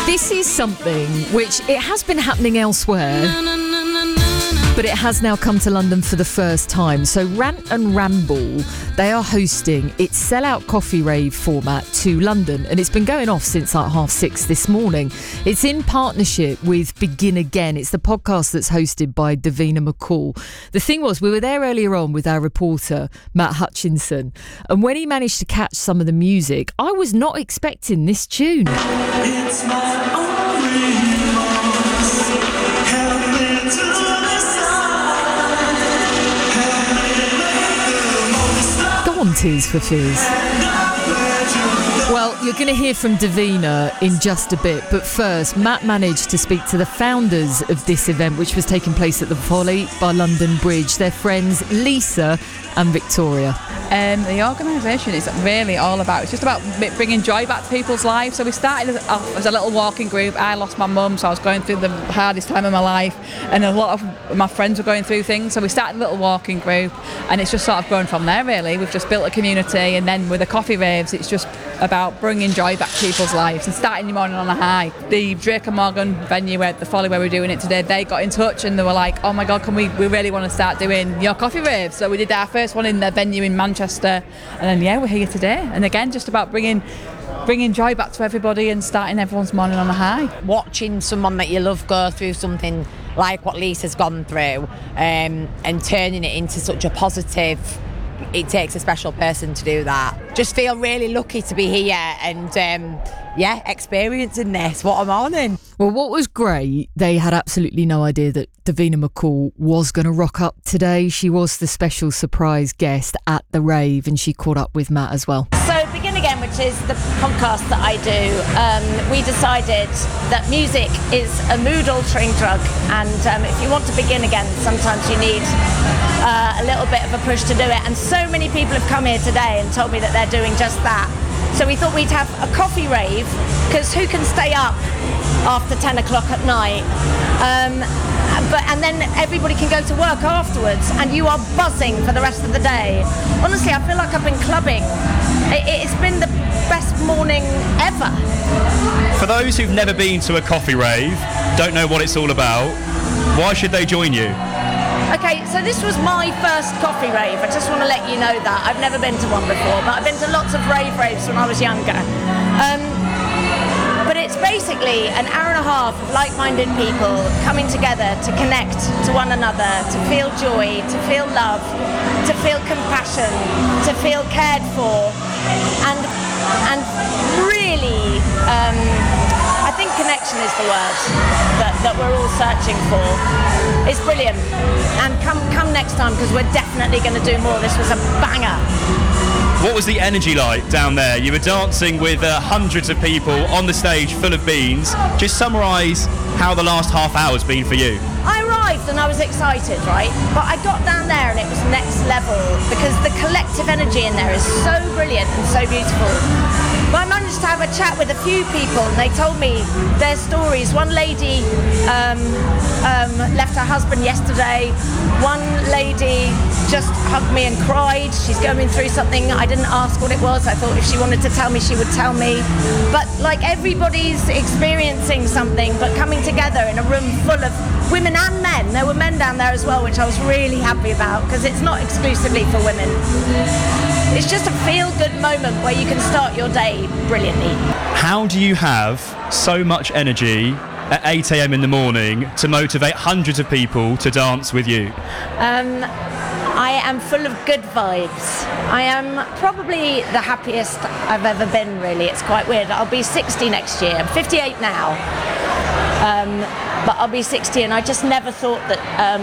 This is something which it has been happening elsewhere, but it has now come to London for the first time. So Rant and Ramble, they are hosting its Sellout Coffee Rave format to London, and it's been going off since like 6:30 this morning. It's in partnership with Begin Again. It's the podcast that's hosted by Davina McCall. The thing was, we were there earlier on with our reporter, Matt Hutchinson, and when he managed to catch some of the music, I was not expecting this tune. It's my only remorse. Help me to decide. Go on, Tears for Fears. Well, you're going to hear from Davina in just a bit, but first, Matt managed to speak to the founders of this event, which was taking place at the Folly by London Bridge. Their friends Lisa and Victoria. The organisation is really all about, it's just about bringing joy back to people's lives. So we started off as a little walking group. I lost my mum, so I was going through the hardest time of my life, and a lot of my friends were going through things. So we started a little walking group, and it's just sort of grown from there, really. We've just built a community, and then with the coffee raves, it's just about bringing joy back to people's lives and starting your morning on a high. The Drake and Morgan venue at the Folly where we're doing it today, they got in touch and they were like, oh my God, we really want to start doing your coffee raves. So we did our first one in their venue in Manchester, and then we're here today. And again, just about bringing joy back to everybody and starting everyone's morning on a high. Watching someone that you love go through something like what Lisa's gone through, and turning it into such a positive, it takes a special person to do that. Just feel really lucky to be here and experiencing this. What a morning. Well, what was great, they had absolutely no idea that Davina McCall was going to rock up today. She was the special surprise guest at the rave, and she caught up with Matt as well. So Begin Again, which is the podcast that I do, we decided that music is a mood-altering drug, and if you want to begin again, sometimes you need a little bit of a push to do it. And so many people have come here today and told me that they're doing just that. So we thought we'd have a coffee rave, because who can stay up after 10 o'clock at night? And then everybody can go to work afterwards, and you are buzzing for the rest of the day. Honestly, I feel like I've been clubbing. It's been the best morning ever. For those who've never been to a coffee rave, don't know what it's all about, why should they join you? Okay, so this was my first coffee rave. I just want to let you know that. I've never been to one before, but I've been to lots of raves when I was younger. But it's basically an hour and a half of like-minded people coming together to connect to one another, to feel joy, to feel love, to feel compassion, to feel cared for, and really, I think connection is the word that we're all searching for. It's brilliant. And come next time, because we're definitely going to do more. This was a banger. What was the energy like down there? You were dancing with hundreds of people on the stage full of beans. Just summarise how the last half hour's been for you. I arrived and I was excited, right? But I got down there and it was next level, because the collective energy in there is so brilliant and so beautiful. But I managed to have a chat with a few people, and they told me their stories. One lady left her husband yesterday. One lady just hugged me and cried. She's going through something. I didn't ask what it was. I thought if she wanted to tell me, she would tell me. But like, everybody's experiencing something, but coming together in a room full of women and men. There were men down there as well, which I was really happy about, because it's not exclusively for women. It's just a feel-good moment where you can start your day brilliantly. How do you have so much energy at 8 a.m. in the morning to motivate hundreds of people to dance with you? I am full of good vibes. I am probably the happiest I've ever been, really. It's quite weird. I'll be 60 next year. I'm 58 now. But I'll be 60, and I just never thought that